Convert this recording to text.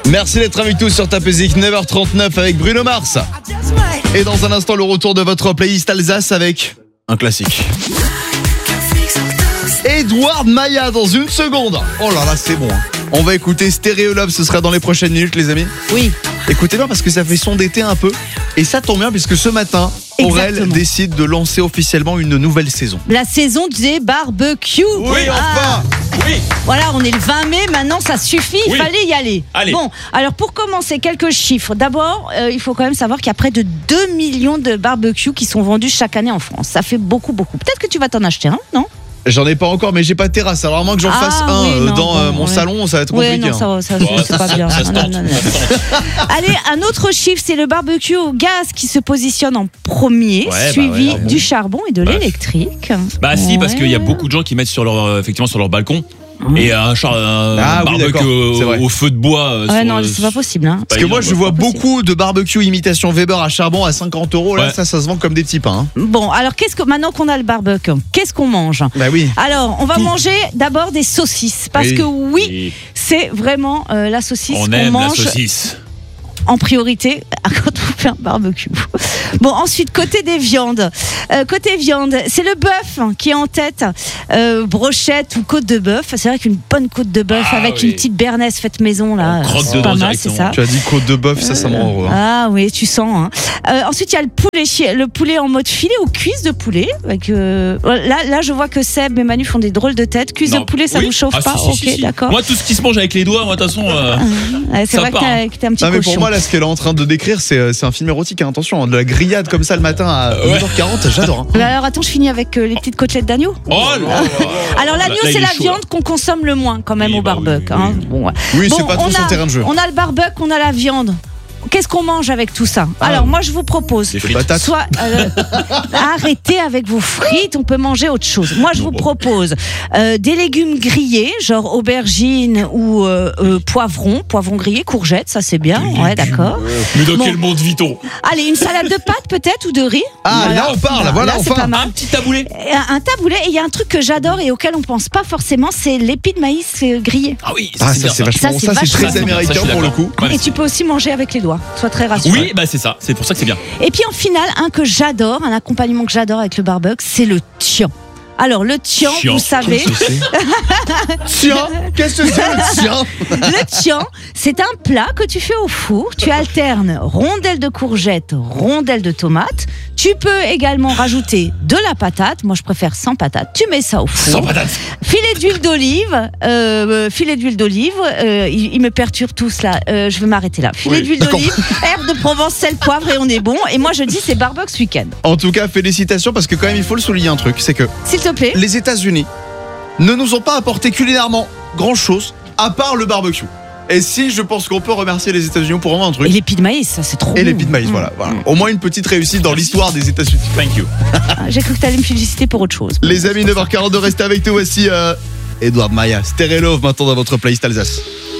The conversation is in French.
Merci d'être avec nous sur Top Music, 9h39 avec Bruno Mars. Et dans un instant, le retour de votre playlist Alsace avec un classique. Edouard Maya dans une seconde. Oh là là, c'est bon. On va écouter Stereo Love, ce sera dans les prochaines minutes, les amis. Oui. Écoutez bien parce que ça fait son d'été un peu. Et ça tombe bien puisque ce matin, Aurel décide de lancer officiellement une nouvelle saison. La saison des barbecues. Oui, enfin. Oui. Voilà, on est le 20 mai, maintenant ça suffit, il fallait y aller. Allez. Bon, alors pour commencer, quelques chiffres. D'abord, il faut quand même savoir qu'il y a près de 2 millions de barbecues qui sont vendus chaque année en France. Ça fait beaucoup. Peut-être que tu vas t'en acheter un, non ? J'en ai pas encore, mais j'ai pas de terrasse. Alors, à moins que j'en fasse un dans mon salon, ça va être compliqué. Oui, non, ça c'est pas bien. Non. Allez, un autre chiffre, c'est le barbecue au gaz qui se positionne en premier, suivi du charbon et de l'électrique. Bah si, parce qu'il y a beaucoup de gens qui mettent sur leur balcon. Et un barbecue au feu de bois. Non, c'est pas possible. Hein. Parce que moi, je vois beaucoup de barbecue imitation Weber à charbon à 50 €. Là, ça se vend comme des petits pains. Hein. Bon, alors maintenant qu'on a le barbecue, qu'est-ce qu'on mange ? Bah oui. Alors, on va manger d'abord des saucisses. Parce que c'est vraiment la saucisse qu'on mange. La saucisse. En priorité quand on fait un barbecue. Bon, ensuite, côté viande, c'est le bœuf qui est en tête. Brochette ou côte de bœuf. C'est vrai qu'une bonne côte de bœuf avec une petite béarnaise faite maison, là, c'est pas mal, c'est ça. Tu as dit côte de bœuf, ça me rend heureux. Ah oui, tu sens. Hein. Ensuite, il y a le poulet en mode filet ou cuisse de poulet. Avec, là, je vois que Seb et Manu font des drôles de têtes. Cuisse de poulet, ça vous chauffe pas ? Si. D'accord. Moi, tout ce qui se mange avec les doigts, moi, de toute façon. C'est vrai que t'es un petit cochon. Mais pour moi, là, ce qu'elle est en train de décrire, c'est un film érotique. Hein. Attention, de la grillade comme ça le matin à 9h40, j'adore. Hein. Alors attends, je finis avec les petites côtelettes d'agneau. Alors l'agneau, c'est la viande qu'on consomme le moins quand même au barbecue. Hein. Oui, c'est pas trop son terrain de jeu. On a le barbecue, on a la viande. Qu'est-ce qu'on mange avec tout ça ? Alors moi je vous propose soit arrêtez avec vos frites, on peut manger autre chose. Moi je vous propose des légumes grillés, genre aubergines ou poivrons grillés, courgettes, ça c'est bien, d'accord. Mais dans quel monde vit-on ? Allez, une salade de pâtes peut-être ou de riz. Là on parle, voilà, c'est pas mal. Un petit taboulé. Un taboulé, et il y a un truc que j'adore et auquel on pense pas forcément, c'est l'épi de maïs grillé. Ah oui, ça c'est vachement bon. Ça c'est très américain pour le coup. Et tu peux aussi manger avec les doigts. Sois très rassuré. Oui, c'est ça. C'est pour ça que c'est bien. Et puis en finale, un accompagnement que j'adore avec le barbecue, c'est le tian. Alors le tian, vous savez. Tian, qu'est-ce que c'est le tian ? Le tian, c'est un plat que tu fais au four. Tu alternes rondelles de courgettes, rondelles de tomates. Tu peux également rajouter de la patate. Moi, je préfère sans patate. Tu mets ça au four. Sans patate. Filet d'huile d'olive. Il me perturbe tout cela. Je vais m'arrêter là. Filet d'huile d'olive, herbe de Provence, sel, poivre et on est bon. Et moi, je dis c'est barbecue ce week-end. En tout cas, félicitations parce que quand même, il faut le souligner un truc, c'est que s'il te plaît, les États-Unis ne nous ont pas apporté culinairement grand-chose à part le barbecue. Et si, je pense qu'on peut remercier les États-Unis pour vraiment un truc. Et l'épi de maïs, ça c'est trop bon. Et l'épi de maïs, voilà. Au moins une petite réussite dans l'histoire des États-Unis. Thank you. J'ai cru que tu allais me féliciter pour autre chose. Les amis, 9h42, restez avec nous. Voici Edouard Maya, Stereo Love maintenant dans votre playlist Alsace.